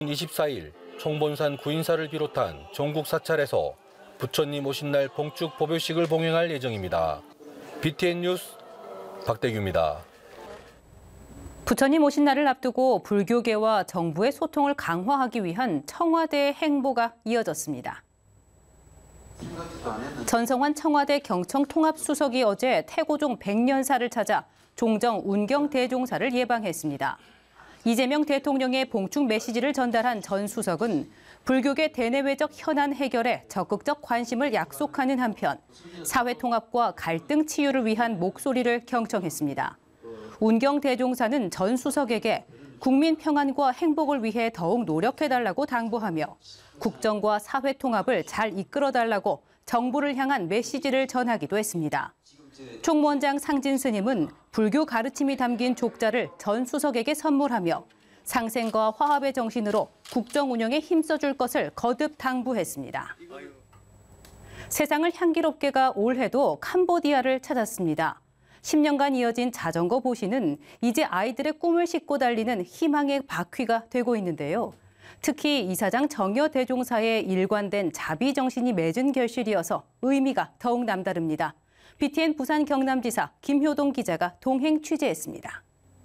24일 총본산 구인사를 비롯한 전국 사찰에서 부처님 오신 날 봉축 법요식을 봉행할 예정입니다. BTN 뉴스 박대규입니다. 부처님 오신 날을 앞두고 불교계와 정부의 소통을 강화하기 위한 청와대의 행보가 이어졌습니다. 전성환 청와대 경청통합수석이 어제 태고종 100년사를 찾아 종정 운경대종사를 예방했습니다. 이재명 대통령의 봉축 메시지를 전달한 전 수석은 불교계 대내외적 현안 해결에 적극적 관심을 약속하는 한편 사회 통합과 갈등 치유를 위한 목소리를 경청했습니다. 운경대종사는 전 수석에게 국민 평안과 행복을 위해 더욱 노력해달라고 당부하며 국정과 사회 통합을 잘 이끌어달라고 정부를 향한 메시지를 전하기도 했습니다. 총무원장 상진 스님은 불교 가르침이 담긴 족자를 전 수석에게 선물하며 상생과 화합의 정신으로 국정 운영에 힘써줄 것을 거듭 당부했습니다. 세상을 향기롭게가 올해도 캄보디아를 찾았습니다. 10년간 이어진 자전거 보시는 이제 아이들의 꿈을 싣고 달리는 희망의 바퀴가 되고 있는데요. 특히 이사장 정여 대종사의 일관된 자비 정신이 맺은 결실이어서 의미가 더욱 남다릅니다. BTN 부산 경남지사 김효동 기자가 동행 취재했습니다.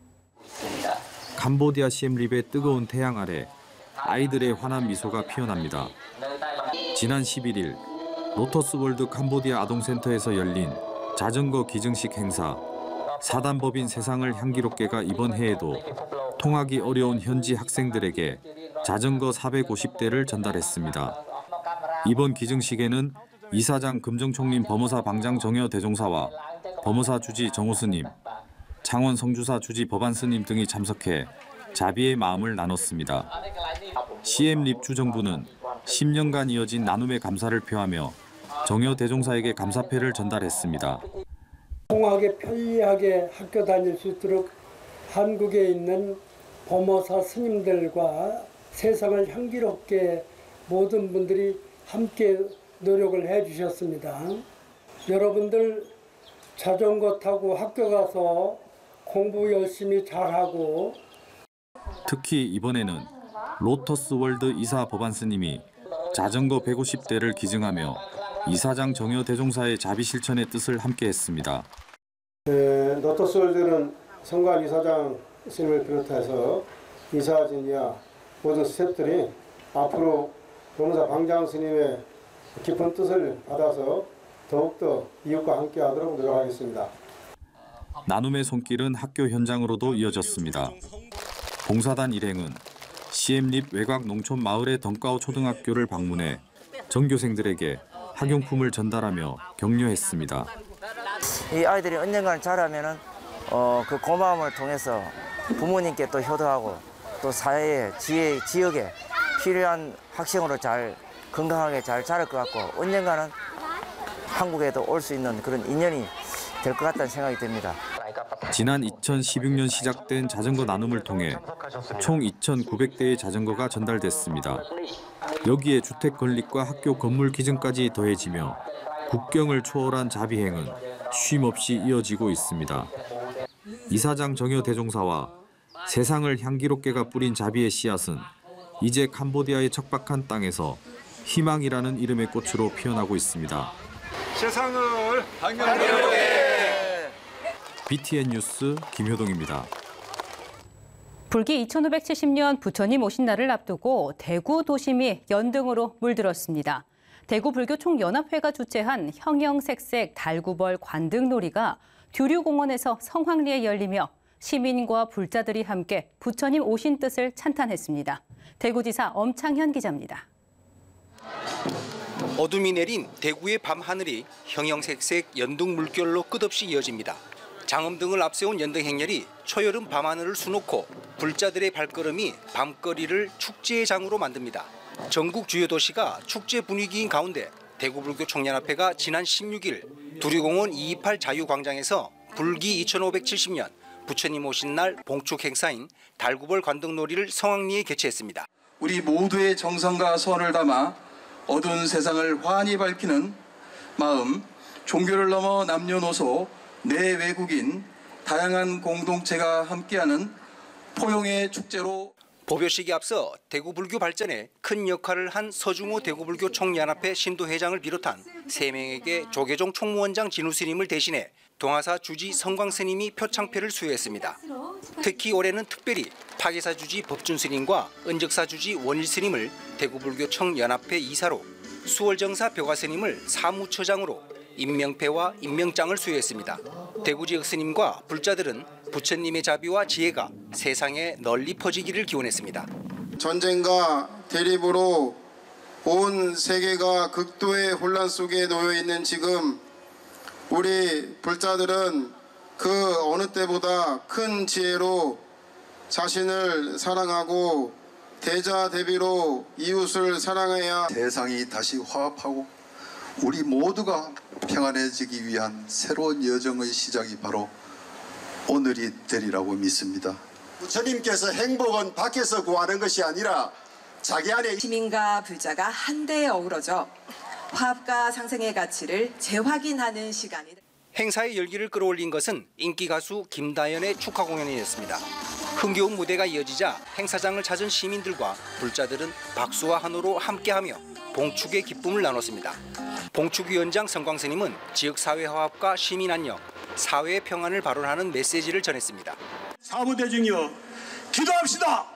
캄보디아 시엠립의 뜨거운 태양 아래 아이들의 환한 미소가 피어납니다. 지난 11일 로터스월드 캄보디아 아동센터에서 열린 자전거 기증식 행사, 사단법인 세상을 향기롭게가 이번 해에도 통하기 어려운 현지 학생들에게 자전거 450대를 전달했습니다. 이번 기증식에는 이사장 금정총림 범어사 방장 정여 대종사와 범어사 주지 정호스님, 창원 성주사 주지 법안스님 등이 참석해 자비의 마음을 나눴습니다. 시엠립 주정부는 10년간 이어진 나눔의 감사를 표하며 정여 대종사에게 감사패를 전달했습니다. 통하게 편리하게 학교 다닐 수 있도록 한국에 있는 범어사 스님들과 세상을 향기롭게 모든 분들이 함께 노력을 해주셨습니다. 여러분들 자전거 타고 학교 가서 공부 열심히 잘하고 특히 이번에는 로터스월드 이사 법안스님이 자전거 150대를 기증하며 이사장 정여 대종사의 자비 실천의 뜻을 함께했습니다. 로터스월드는 성관 이사장 스님을 비롯해서 이사진이야 모든 스태프들이 앞으로 범어사 방장 스님의 깊은 뜻을 받아서 더욱더 이웃과 함께하도록 노력하겠습니다. 나눔의 손길은 학교 현장으로도 이어졌습니다. 봉사단 일행은 시엠립 외곽 농촌 마을의 덩가오 초등학교를 방문해 전교생들에게 학용품을 전달하며 격려했습니다. 이 아이들이 언젠가는 자라면은 그 고마움을 통해서 부모님께 또 효도하고 또 사회에 지역에 필요한 학생으로 잘 건강하게 잘 자랄 것 같고 언젠가는 한국에도 올 수 있는 그런 인연이 될 것 같다는 생각이 듭니다. 지난 2016년 시작된 자전거 나눔을 통해 총 2,900대의 자전거가 전달됐습니다. 여기에 주택 건립과 학교 건물 기증까지 더해지며 국경을 초월한 자비행은 쉼없이 이어지고 있습니다. 이사장 정여 대종사와 세상을 향기롭게가 뿌린 자비의 씨앗은 이제 캄보디아의 척박한 땅에서 희망이라는 이름의 꽃으로 피어나고 있습니다. 세상을 향기롭게. BTN 뉴스 김효동입니다. 불기 2570년 부처님 오신 날을 앞두고 대구 도심이 연등으로 물들었습니다. 대구 불교 총연합회가 주최한 형형색색 달구벌 관등놀이가 두류공원에서 성황리에 열리며 시민과 불자들이 함께 부처님 오신 뜻을 찬탄했습니다. 대구지사 엄창현 기자입니다. 어둠이 내린 대구의 밤하늘이 형형색색 연등 물결로 끝없이 이어집니다. 장엄등을 앞세운 연등 행렬이 초여름 밤하늘을 수놓고 불자들의 발걸음이 밤거리를 축제의 장으로 만듭니다. 전국 주요 도시가 축제 분위기인 가운데 대구불교 총연합회가 지난 16일 두류공원 228 자유광장에서 불기 2570년 부처님 오신 날 봉축 행사인 달구벌 관등놀이를 성황리에 개최했습니다. 우리 모두의 정성과 소원을 담아 어두운 세상을 환히 밝히는 마음, 종교를 넘어 남녀노소, 내외국인, 다양한 공동체가 함께하는 포용의 축제로 보별식에 앞서 대구 불교 발전에 큰 역할을 한 서중호 대구불교 총연합회 신도회장을 비롯한 3명에게 조계종 총무원장 진우 스님을 대신해 동아사 주지 성광 스님이 표창패를 수여했습니다. 특히 올해는 특별히 파계사 주지 법준 스님과 은적사 주지 원일 스님을 대구불교 총연합회 이사로, 수월정사 벼가 스님을 사무처장으로 임명패와 임명장을 수여했습니다. 대구 지역 스님과 불자들은 부처님의 자비와 지혜가 세상에 널리 퍼지기를 기원했습니다. 전쟁과 대립으로 온 세계가 극도의 혼란 속에 놓여 있는 지금 우리 불자들은 그 어느 때보다 큰 지혜로 자신을 사랑하고 대자대비로 이웃을 사랑해야 세상이 다시 화합하고 우리 모두가 평안해지기 위한 새로운 여정의 시작이 바로 오늘이 되리라고 믿습니다. 부처님께서 행복은 밖에서 구하는 것이 아니라 자기 안에 시민과 불자가 한데에 어우러져 화합과 상생의 가치를 재확인하는 시간이 행사의 열기를 끌어올린 것은 인기 가수 김다연의 축하 공연이었습니다. 흥겨운 무대가 이어지자 행사장을 찾은 시민들과 불자들은 박수와 환호로 함께하며 봉축의 기쁨을 나눴습니다. 봉축위원장 성광 스님은 지역 사회 화합과 시민 안녕, 사회의 평안을 발언하는 메시지를 전했습니다. 사부대중이여 기도합시다.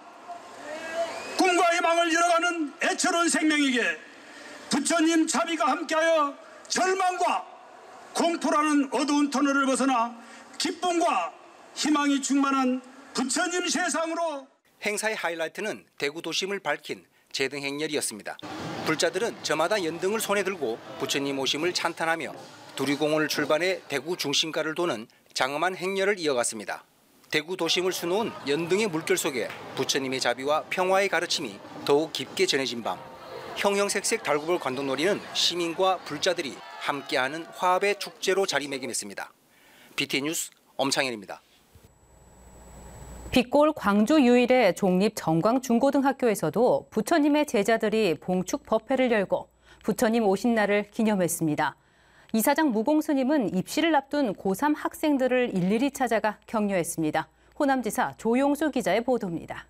꿈과 희망을 잃어가는 애처로운 생명에게 부처님 자비가 함께하여 절망과 공포라는 어두운 터널을 벗어나 기쁨과 희망이 충만한 부처님 세상으로. 행사의 하이라이트는 대구 도심을 밝힌 제등 행렬이었습니다. 불자들은 저마다 연등을 손에 들고 부처님 오심을 찬탄하며 두리공원을 출발해 대구 중심가를 도는 장엄한 행렬을 이어갔습니다. 대구 도심을 수놓은 연등의 물결 속에 부처님의 자비와 평화의 가르침이 더욱 깊게 전해진 밤, 형형색색 달구벌 관동놀이는 시민과 불자들이 함께하는 화합의 축제로 자리매김했습니다. BTN 뉴스 엄창현입니다. 빛골 광주 유일의 종립 정광중고등학교에서도 부처님의 제자들이 봉축 법회를 열고 부처님 오신 날을 기념했습니다. 이사장 무공스님은 입시를 앞둔 고3 학생들을 일일이 찾아가 격려했습니다. 호남지사 조용수 기자의 보도입니다.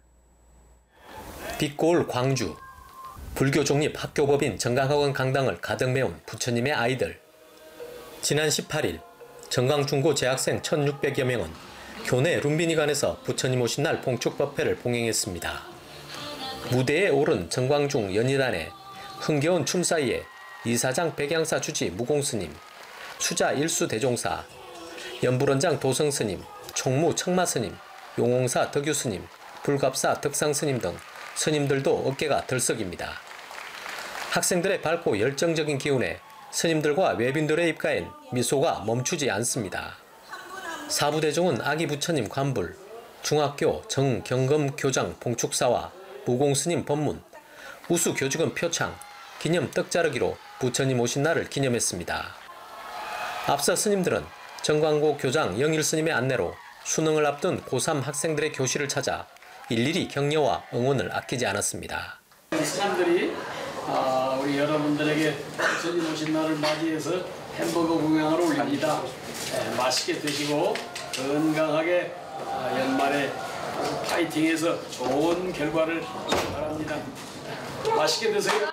빛골 광주. 불교 종립 학교법인 정강학원 강당을 가득 메운 부처님의 아이들. 지난 18일 정강중고 재학생 1,600여 명은 교내 룸비니관에서 부처님 오신 날 봉축 법회를 봉행했습니다. 무대에 오른 정광중 연희단에 흥겨운 춤 사이에 이사장 백양사 주지 무공스님, 수자 일수 대종사, 연불원장 도성스님, 총무 청마스님, 용홍사 덕유스님, 불갑사 덕상스님 등 스님들도 어깨가 들썩입니다. 학생들의 밝고 열정적인 기운에 스님들과 외빈들의 입가엔 미소가 멈추지 않습니다. 사부대종은 아기 부처님 관불, 중학교 정경금 교장 봉축사와 무공스님 법문, 우수 교직원 표창, 기념 떡자르기로 부처님 오신 날을 기념했습니다. 앞서 스님들은 정광고 교장 영일스님의 안내로 수능을 앞둔 고3 학생들의 교실을 찾아 일일이 격려와 응원을 아끼지 않았습니다. 스님들이 우리 여러분들에게 부처님 오신 날을 맞이해서 햄버거 공양을 올립니다. 맛있게 드시고 건강하게 연말에 파이팅해서 좋은 결과를 바랍니다. 맛있게 드세요.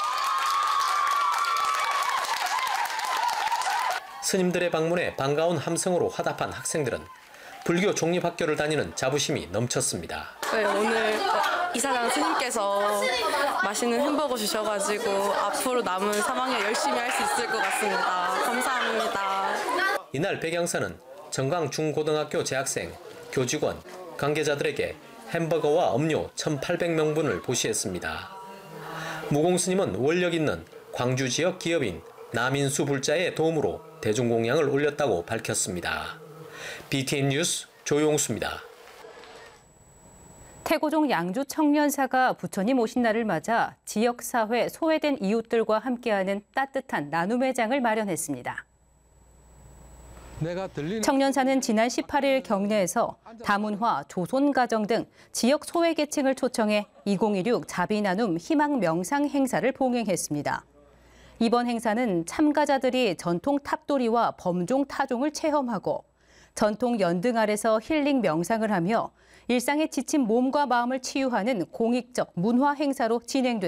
스님들의 방문에 반가운 함성으로 화답한 학생들은 불교 종립학교를 다니는 자부심이 넘쳤습니다. 네, 오늘 이사장 스님께서 맛있는 햄버거 주셔가지고 앞으로 남은 3학년 열심히 할 수 있을 것 같습니다. 감사합니다. 이날 백양사는 정강중고등학교 재학생, 교직원, 관계자들에게 햄버거와 음료 1,800명분을 보시했습니다. 무공스님은 원력 있는 광주 지역 기업인 남인수 불자의 도움으로 대중공양을 올렸다고 밝혔습니다. BTN 뉴스 조용수입니다. 태고종 양주 청년사가 부처님 오신 날을 맞아 지역사회 소외된 이웃들과 함께하는 따뜻한 나눔의 장을 마련했습니다. 청년사는 지난 18일 경내에서 다문화, 조손가정 등 지역 소외계층을 초청해 2016 자비나눔 희망명상 행사를 봉행했습니다. 이번 행사는 참가자들이 전통 탑돌이와 범종 타종을 체험하고 전통 연등 아래서 힐링 명상을 하며 일상에 지친 몸과 마음을 치유하는 공익적 문화 행사로 진행됐습니다.